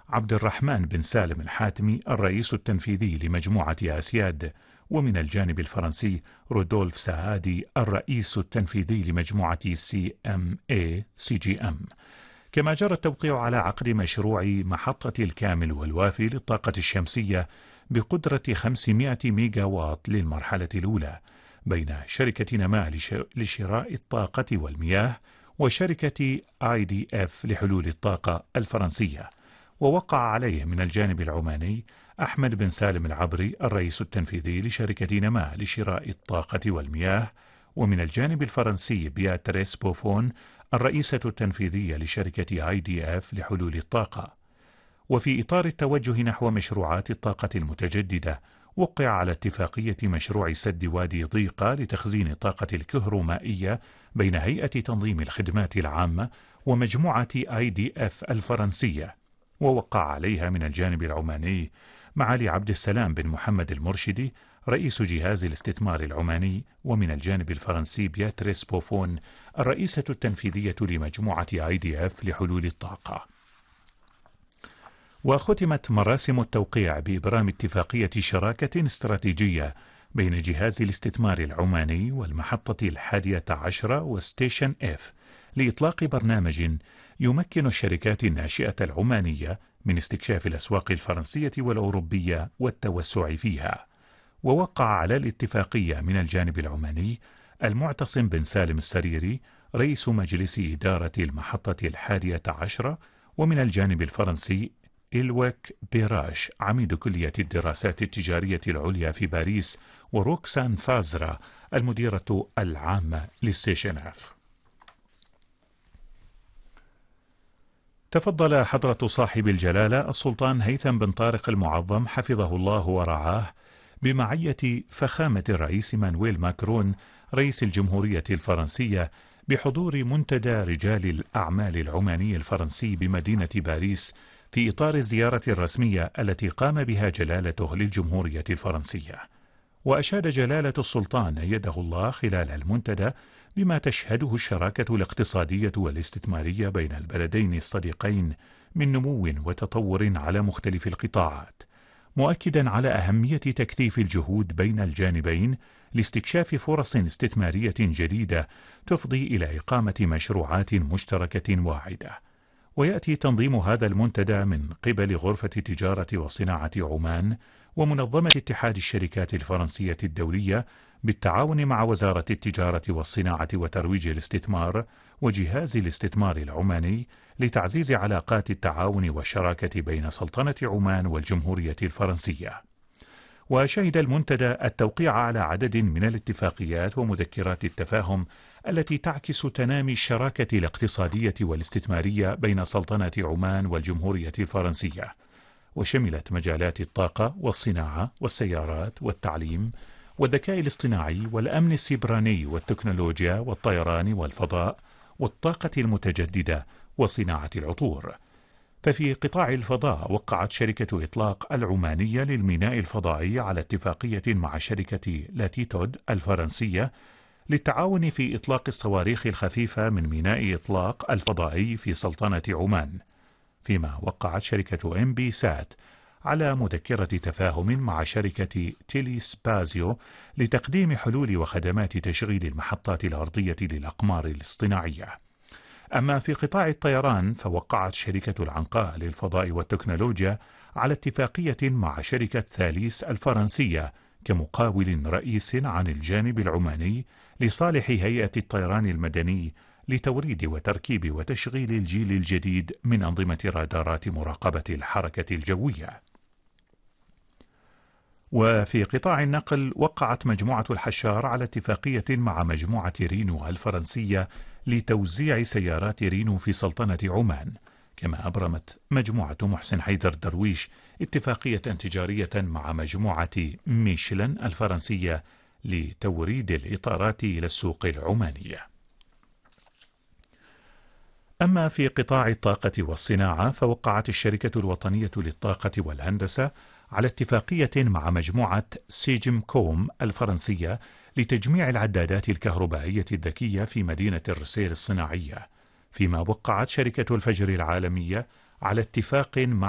عبد الرحمن بن سالم الحاتمي الرئيس التنفيذي لمجموعة آسياد، ومن الجانب الفرنسي رودولف سعادي الرئيس التنفيذي لمجموعة CGM. كما جرى التوقيع على عقد مشروع محطة الكامل والوافي للطاقة الشمسية بقدرة 500 ميجا واط للمرحلة الأولى بين شركة نماء لشراء الطاقة والمياه وشركة IDF لحلول الطاقة الفرنسية. ووقع عليه من الجانب العماني أحمد بن سالم العبري الرئيس التنفيذي لشركة نماء لشراء الطاقة والمياه، ومن الجانب الفرنسي بياتريس بوفون الرئيسة التنفيذية لشركة IDF لحلول الطاقة. وفي إطار التوجه نحو مشروعات الطاقة المتجددة، وقع على اتفاقية مشروع سد وادي ضيقة لتخزين الطاقة الكهرومائية بين هيئة تنظيم الخدمات العامة ومجموعة IDF الفرنسية، ووقع عليها من الجانب العماني معالي عبد السلام بن محمد المرشدي رئيس جهاز الاستثمار العماني، ومن الجانب الفرنسي بياتريس بوفون الرئيسة التنفيذية لمجموعة IDF لحلول الطاقة. وختمت مراسم التوقيع بإبرام اتفاقية شراكة استراتيجية بين جهاز الاستثمار العماني والمحطة 11 وستيشن F لإطلاق برنامج يمكن الشركات الناشئة العمانية من استكشاف الأسواق الفرنسية والأوروبية والتوسع فيها. ووقع على الاتفاقية من الجانب العماني المعتصم بن سالم السريري رئيس مجلس إدارة المحطة 11، ومن الجانب الفرنسي إلويك بيراش عميد كلية الدراسات التجارية العليا في باريس، وروكسان فازرا المديرة العامة لستيشن F. تفضل حضرة صاحب الجلالة السلطان هيثم بن طارق المعظم حفظه الله ورعاه بمعية فخامة الرئيس مانويل ماكرون رئيس الجمهورية الفرنسية بحضور منتدى رجال الأعمال العماني الفرنسي بمدينة باريس في إطار الزيارة الرسمية التي قام بها جلالته للجمهورية الفرنسية. وأشاد جلالة السلطان أيده الله خلال المنتدى بما تشهده الشراكة الاقتصادية والاستثمارية بين البلدين الصديقين من نمو وتطور على مختلف القطاعات، مؤكدا على أهمية تكثيف الجهود بين الجانبين لاستكشاف فرص استثمارية جديدة تفضي إلى إقامة مشروعات مشتركة واعدة. ويأتي تنظيم هذا المنتدى من قبل غرفة التجارة والصناعة عمان ومنظمة اتحاد الشركات الفرنسية الدولية بالتعاون مع وزارة التجارة والصناعة وترويج الاستثمار وجهاز الاستثمار العماني لتعزيز علاقات التعاون والشراكة بين سلطنة عمان والجمهورية الفرنسية. وشهد المنتدى التوقيع على عدد من الاتفاقيات ومذكرات التفاهم التي تعكس تنامي الشراكة الاقتصادية والاستثمارية بين سلطنة عمان والجمهورية الفرنسية، وشملت مجالات الطاقة والصناعة والسيارات والتعليم والذكاء الاصطناعي والأمن السيبراني والتكنولوجيا والطيران والفضاء والطاقة المتجددة وصناعة العطور. ففي قطاع الفضاء وقعت شركة إطلاق العمانية للميناء الفضائي على اتفاقية مع شركة لاتيتود الفرنسية للتعاون في إطلاق الصواريخ الخفيفة من ميناء إطلاق الفضائي في سلطنة عمان، فيما وقعت شركة MB سات على مذكرة تفاهم مع شركة تيلي سبازيو لتقديم حلول وخدمات تشغيل المحطات الأرضية للأقمار الاصطناعية. أما في قطاع الطيران فوقعت شركة العنقاء للفضاء والتكنولوجيا على اتفاقية مع شركة ثاليث الفرنسية كمقاول رئيس عن الجانب العماني لصالح هيئة الطيران المدني لتوريد وتركيب وتشغيل الجيل الجديد من أنظمة رادارات مراقبة الحركة الجوية. وفي قطاع النقل وقعت مجموعة الحشار على اتفاقية مع مجموعة رينو الفرنسية لتوزيع سيارات رينو في سلطنة عمان، كما أبرمت مجموعة محسن حيدر درويش اتفاقية تجارية مع مجموعة ميشلان الفرنسية لتوريد الإطارات إلى السوق العمانية. أما في قطاع الطاقة والصناعة فوقعت الشركة الوطنية للطاقة والهندسة على اتفاقية مع مجموعة سيجم كوم الفرنسية لتجميع العدادات الكهربائية الذكية في مدينة الرسيل الصناعية، فيما وقعت شركة الفجر العالمية على اتفاق مع